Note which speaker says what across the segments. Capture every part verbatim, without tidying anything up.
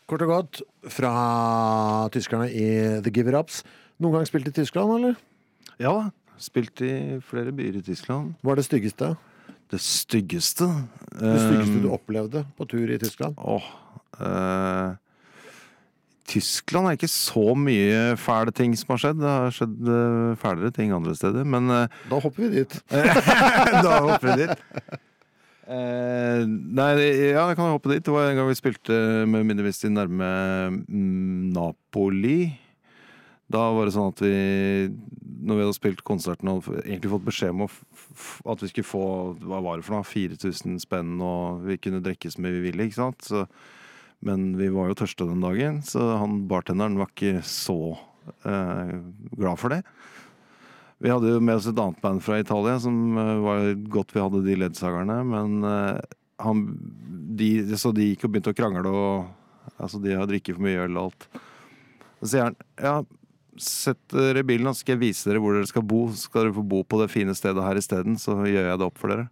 Speaker 1: Kort og godt, fra tyskerne i The Give It Ups. Noen gang spilt i Tyskland, eller?
Speaker 2: Ja, spilt i flere byer i Tyskland.
Speaker 1: Hva er det styggeste?
Speaker 2: Det styggeste?
Speaker 1: Det styggeste du opplevde på tur i Tyskland?
Speaker 2: Åh, uh, Tyskland er ikke så mye fæle ting som har skjedd. Det har skjedd uh, fælere ting andre steder, men uh,
Speaker 1: da hopper vi dit.
Speaker 2: Da hopper vi dit. Uh, nei, ja, jeg kan hoppe dit. Det var en gang vi spilte med mindre visst i nærme mm, Napoli. Da var det sånn at vi, når vi hadde spilt konserten, hadde egentlig fått beskjed om at vi skulle få, hva var det for noe, fire tusen spenn, og vi kunne drikke så mye vi ville, ikke sant? Så, men vi var jo tørste den dagen, så han bartenderen var ikke så uh, glad for det. Vi hadde jo med oss et annet band fra Italia som uh, var godt vi hadde de ledsagerne, men uh, han, de, så de gikk og begynte å krangle, og altså, de har drikket for mye øl og alt. Så sier han, ja, sett dere i bilen, så skal jeg vise dere hvor dere skal bo. Så skal dere få bo på det fine stedet her i stedet, så gjør jeg det opp for dere.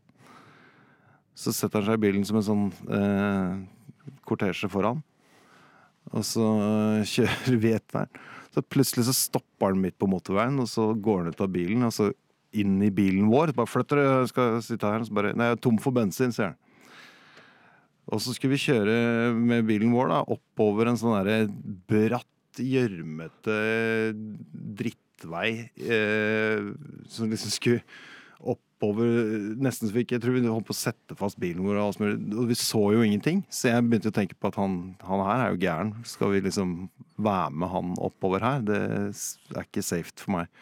Speaker 2: Så setter han seg i bilen som en sånn uh, kortesje foran, og så uh, kjører vi etter hver. Så plutselig så stopper han midt på motorveien, og så går han ut av bilen, og så inn i bilen vår. Bare flytter dere, jeg skal sitte her, og så bare, nei, jeg er tom for bensin, sier han. Og så skulle vi kjøre med bilen vår da, oppover en sånn der bratt, gjørmete drittvei, eh, som liksom skulle oppover, nesten så vi ikke, jeg tror vi holdt på å sette fast bilen vår, og, og vi så jo ingenting. Så jeg begynte å tenke på at han, han her er jo gæren. Skal vi liksom være med han oppover her? Det er ikke safe for meg.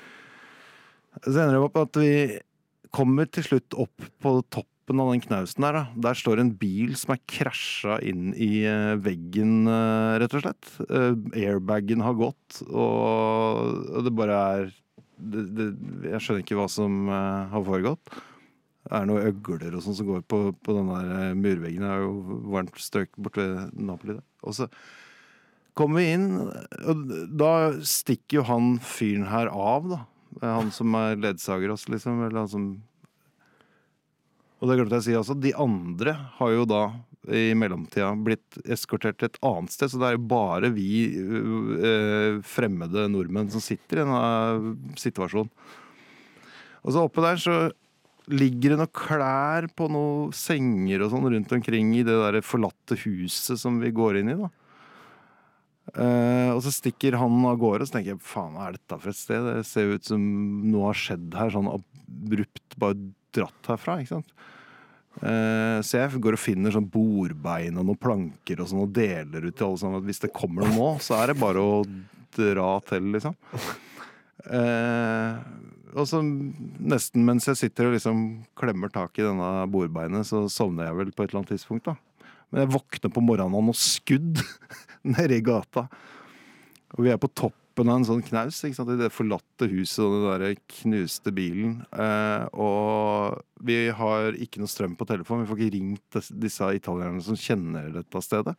Speaker 2: Så ender det opp at vi kommer til slutt opp på toppen av den knausen der. Da. Der står en bil som er krasjet inn i uh, veggen, uh, rett og slett. Uh, airbagen har gått, og, og det bare er det, det, jeg skjønner ikke hva som uh, har foregått. Det er noen øgler og sånn som går på, på den der uh, murveggen. Det er jo varmt strøk bort ved Napoli. Og så kommer vi inn, og da stikker jo han fyren her av, da. Han som er ledsager oss, liksom. Eller han som... Og det glemte jeg å si også. De andre har jo da i mellomtida blitt eskortert til et annet sted, så det er jo bare vi uh, fremmede nordmenn som sitter i denne situasjonen. Og så oppe der så ligger det noen klær på noen senger og sånn rundt omkring i det der forlatte huset som vi går inn i, da. Uh, og så stikker han av gårde, så tenker jeg, faen, hva er dette for et sted? Det ser ut som noe har skjedd her, sånn abrupt, bare dratt herfra, ikke sant? Uh, så jeg går og finner sånn bordbein og noen planker og sånn, og deler ut til alle sånn at hvis det kommer noe nå, så er det bare å dra til, liksom. Uh, og så nesten mens jeg sitter og liksom klemmer tak i denne bordbeinet, så sovner jeg vel på et eller annet tidspunkt, da. Men jeg våkner på morgenen av noe skudd nede i gata. Og vi er på toppen av en sånn knaus, ikke sant? I det forlatte huset og den der knuste bilen. Eh, og vi har ikke noe strøm på telefon. Vi får ikke ringt disse italienerne som kjenner dette stedet.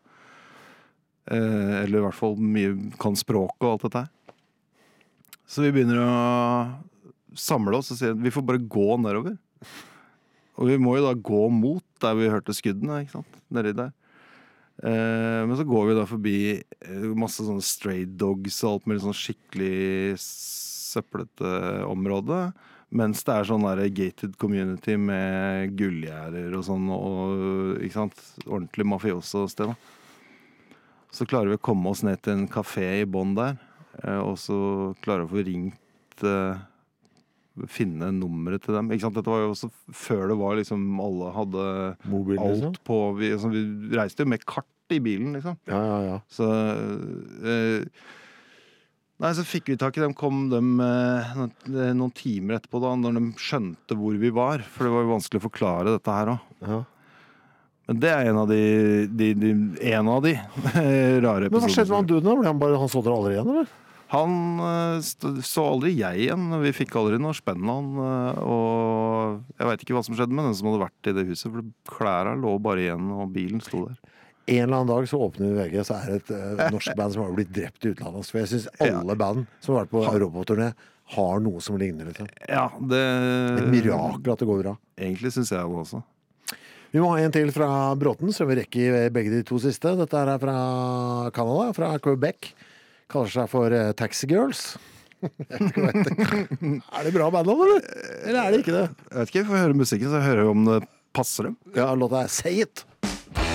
Speaker 2: Eh, eller i hvert fall mye kan språk og alt dette her. Så vi begynner å samle oss og si at vi får bare gå nedover. Og vi må jo da gå mot der vi hørte skuddene, ikke sant? Nedi der. Eh, men så går vi da forbi masse sånne stray dogs og alt mulig sånn skikkelig søplete område. Mens det er sånn der gated community med gullgjerder og sånn, og, ikke sant? Ordentlig mafioso sted, da. Så klarer vi å komme oss ned til en kafé i bånn der, eh, og så klarer vi å få ringt... Eh, finne nummeret til dem, ikke sant? Dette var jo også før det var liksom alle hadde
Speaker 1: mobil,
Speaker 2: alt
Speaker 1: liksom.
Speaker 2: På, vi, altså, vi reiste jo med kart i bilen, liksom.
Speaker 1: Ja, ja, ja.
Speaker 2: Så eh, nei, så fikk vi tak i dem, kom dem eh, noen, noen timer etterpå da, når de skjønte hvor vi var, for det var jo vanskelig å forklare dette her også.
Speaker 1: Ja.
Speaker 2: Men det er en av de, de, de en av de rare episoder.
Speaker 1: Men hva skjedde med han duden da? Ble han bare, han så dere aldri igjen, eller?
Speaker 2: Han så aldri jeg igjen. Vi fikk aldri noe spennende han. Og jeg vet ikke hva som skjedde med den som hadde vært i det huset. For klærne lå bare igjen, og bilen sto der.
Speaker 1: En eller annen dag så åpner vi V G, så er det et uh, norsk band som har blitt drept i utlandet. For jeg synes alle band som har vært på Europaturné har noe som ligner litt.
Speaker 2: Ja, det...
Speaker 1: Et mirakel at det går bra.
Speaker 2: Egentlig synes jeg det også.
Speaker 1: Vi må ha en til fra Bråten, så vi rekker begge de to siste. Dette er fra Canada, fra Quebec. Kaller seg for uh, Taxi Girls. Jeg vet ikke hva jeg tenker. Er det bra band, eller? Eller er det ikke det?
Speaker 2: Jeg vet ikke, vi får høre musikken, så jeg hører om det passer dem.
Speaker 1: Ja, låta er Say It.